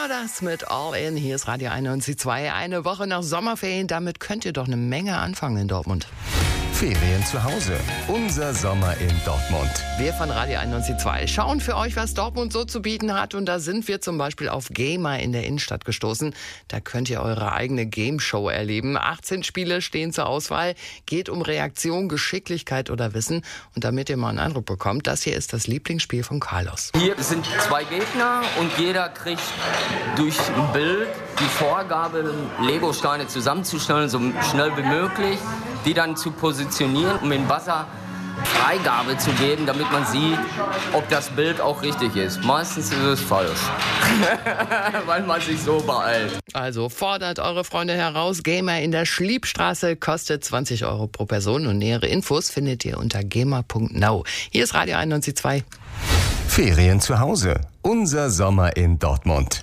Borders mit All In. Hier ist Radio 91.2. Eine Woche nach Sommerferien. Damit könnt ihr doch eine Menge anfangen in Dortmund. Ferien zu Hause. Unser Sommer in Dortmund. Wir von Radio 91.2 schauen für euch, was Dortmund so zu bieten hat. Und da sind wir zum Beispiel auf Gamer in der Innenstadt gestoßen. Da könnt ihr eure eigene Game-Show erleben. 18 Spiele stehen zur Auswahl. Geht um Reaktion, Geschicklichkeit oder Wissen. Und damit ihr mal einen Eindruck bekommt, das hier ist das Lieblingsspiel von Carlos. Hier sind 2 Gegner und jeder kriegt durch ein Bild die Vorgabe, Lego-Steine zusammenzustellen, so schnell wie möglich, die dann zu positionieren, um den Buzzer Freigabe zu geben, damit man sieht, ob das Bild auch richtig ist. Meistens ist es falsch, weil man sich so beeilt. Also fordert eure Freunde heraus. Gamer in der Schliebstraße kostet 20 € pro Person und nähere Infos findet ihr unter gamer.now. Hier ist Radio 91.2. Ferien zu Hause. Unser Sommer in Dortmund.